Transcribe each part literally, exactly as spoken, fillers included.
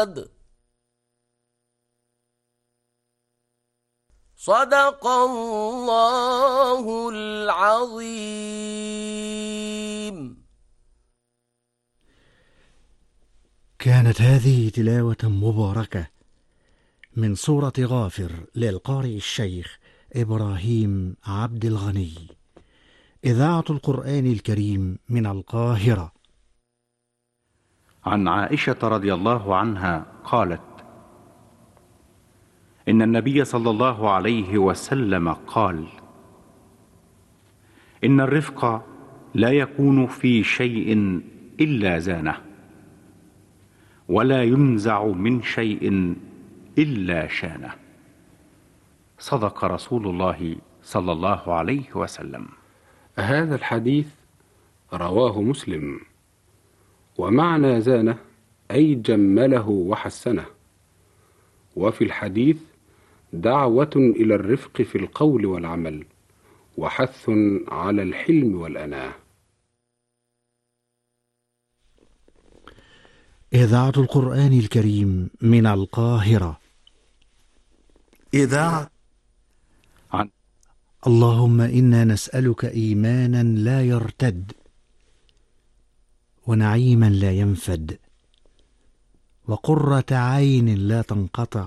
صدق الله العظيم. كانت هذه تلاوة مباركة من سورة غافر للقارئ الشيخ إبراهيم عبد الغني، إذاعة القرآن الكريم من القاهرة. عن عائشة رضي الله عنها قالت: إن النبي صلى الله عليه وسلم قال: إن الرفق لا يكون في شيء إلا زانه، ولا ينزع من شيء إلا شانه. صدق رسول الله صلى الله عليه وسلم. هذا الحديث رواه مسلم، ومعنى زانه أي جمله وحسنه. وفي الحديث دعوة إلى الرفق في القول والعمل، وحث على الحلم والأناة. إذاعة القرآن الكريم من القاهرة. إذاعة عن اللهم إنا نسألك إيمانا لا يرتد، ونعيما لا ينفد، وقرة عين لا تنقطع،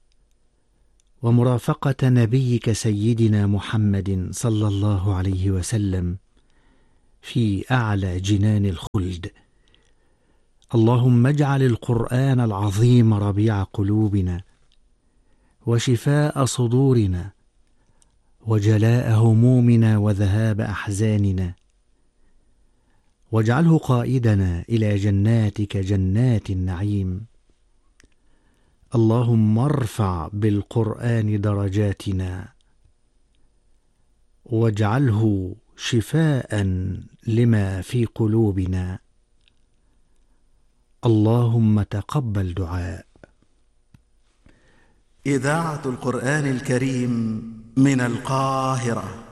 ومرافقة نبيك سيدنا محمد صلى الله عليه وسلم في أعلى جنان الخلد. اللهم اجعل القرآن العظيم ربيع قلوبنا، وشفاء صدورنا، وجلاء همومنا، وذهاب أحزاننا، واجعله قائدنا إلى جناتك جنات النعيم. اللهم ارفع بالقرآن درجاتنا، واجعله شفاء لما في قلوبنا. اللهم تقبل دعاء. إذاعة القرآن الكريم من القاهرة.